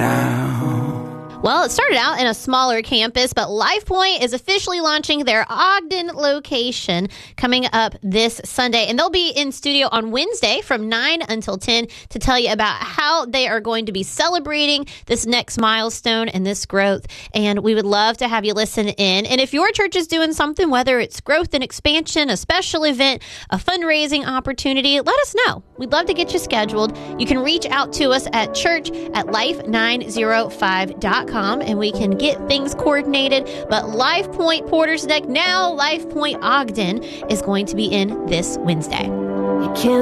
now. Well, it started out in a smaller campus, but LifePoint is officially launching their Ogden location coming up this Sunday. And they'll be in studio on Wednesday from 9 until 10 to tell you about how they are going to be celebrating this next milestone and this growth. And we would love to have you listen in. And if your church is doing something, whether it's growth and expansion, a special event, a fundraising opportunity, let us know. We'd love to get you scheduled. You can reach out to us at church@life905.com. And we can get things coordinated. But LifePoint Porter's Neck, now LifePoint Ogden, is going to be in this Wednesday. You can't